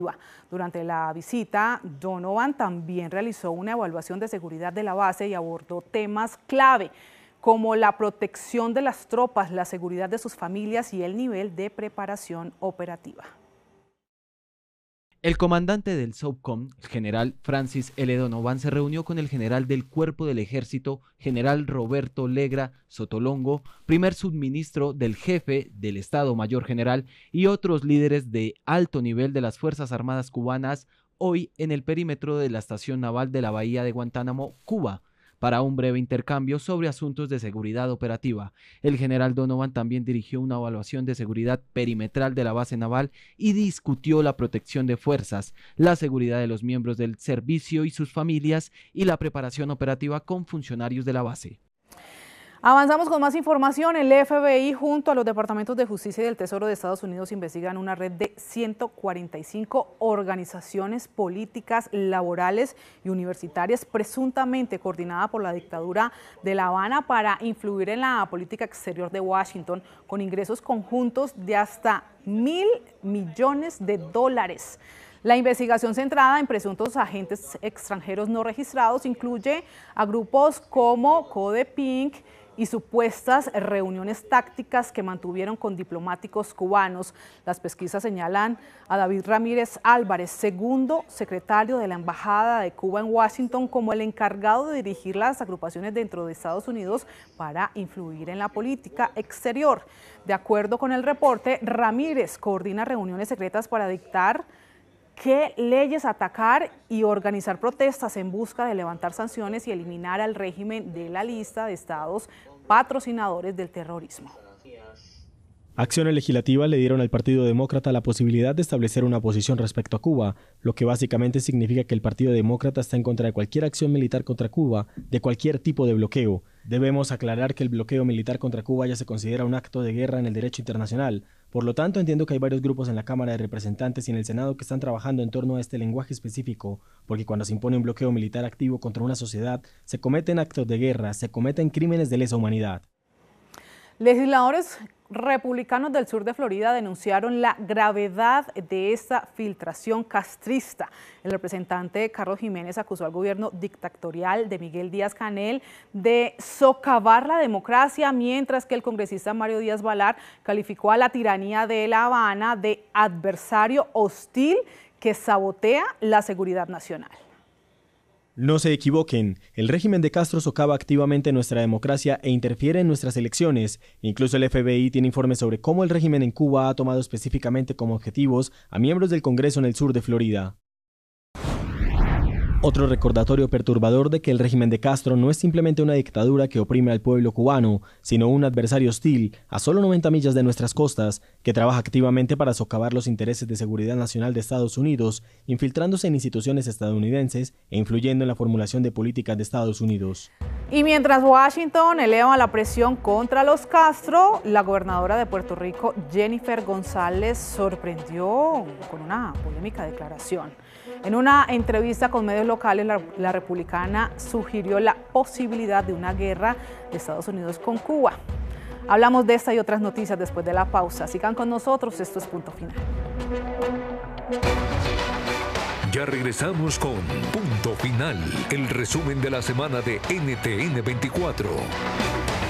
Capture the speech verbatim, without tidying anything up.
Durante la visita, Donovan también realizó una evaluación de seguridad de la base y abordó temas clave como la protección de las tropas, la seguridad de sus familias y el nivel de preparación operativa. El comandante del SOCOM, el general Francis L. Donovan, se reunió con el general del Cuerpo del Ejército, general Roberto Legra Sotolongo, primer subministro del jefe del Estado Mayor General y otros líderes de alto nivel de las Fuerzas Armadas cubanas, hoy en el perímetro de la Estación Naval de la Bahía de Guantánamo, Cuba, para un breve intercambio sobre asuntos de seguridad operativa. El general Donovan también dirigió una evaluación de seguridad perimetral de la base naval y discutió la protección de fuerzas, la seguridad de los miembros del servicio y sus familias y la preparación operativa con funcionarios de la base. Avanzamos con más información. El F B I junto a los departamentos de justicia y del Tesoro de Estados Unidos investigan una red de ciento cuarenta y cinco organizaciones políticas, laborales y universitarias presuntamente coordinada por la dictadura de La Habana para influir en la política exterior de Washington con ingresos conjuntos de hasta mil millones de dólares. La investigación centrada en presuntos agentes extranjeros no registrados incluye a grupos como Codepink y supuestas reuniones tácticas que mantuvieron con diplomáticos cubanos. Las pesquisas señalan a David Ramírez Álvarez, segundo secretario de la Embajada de Cuba en Washington, como el encargado de dirigir las agrupaciones dentro de Estados Unidos para influir en la política exterior. De acuerdo con el reporte, Ramírez coordina reuniones secretas para dictar qué leyes atacar y organizar protestas en busca de levantar sanciones y eliminar al régimen de la lista de estados patrocinadores del terrorismo. Acciones legislativas le dieron al Partido Demócrata la posibilidad de establecer una posición respecto a Cuba, lo que básicamente significa que el Partido Demócrata está en contra de cualquier acción militar contra Cuba, de cualquier tipo de bloqueo. Debemos aclarar que el bloqueo militar contra Cuba ya se considera un acto de guerra en el derecho internacional. Por lo tanto, entiendo que hay varios grupos en la Cámara de Representantes y en el Senado que están trabajando en torno a este lenguaje específico, porque cuando se impone un bloqueo militar activo contra una sociedad, se cometen actos de guerra, se cometen crímenes de lesa humanidad. Legisladores republicanos del sur de Florida denunciaron la gravedad de esta filtración castrista. El representante Carlos Jiménez acusó al gobierno dictatorial de Miguel Díaz-Canel de socavar la democracia, mientras que el congresista Mario Díaz-Balart calificó a la tiranía de La Habana de adversario hostil que sabotea la seguridad nacional. No se equivoquen, el régimen de Castro socava activamente nuestra democracia e interfiere en nuestras elecciones. Incluso el F B I tiene informes sobre cómo el régimen en Cuba ha tomado específicamente como objetivos a miembros del Congreso en el sur de Florida. Otro recordatorio perturbador de que el régimen de Castro no es simplemente una dictadura que oprime al pueblo cubano, sino un adversario hostil a solo noventa millas de nuestras costas, que trabaja activamente para socavar los intereses de seguridad nacional de Estados Unidos, infiltrándose en instituciones estadounidenses e influyendo en la formulación de políticas de Estados Unidos. Y mientras Washington eleva la presión contra los Castro, la gobernadora de Puerto Rico, Jennifer González, sorprendió con una polémica declaración. En una entrevista con medios locales, la, la republicana sugirió la posibilidad de una guerra de Estados Unidos con Cuba. Hablamos de esta y otras noticias después de la pausa. Sigan con nosotros, esto es Punto Final. Ya regresamos con Punto Final, el resumen de la semana de N T N veinticuatro.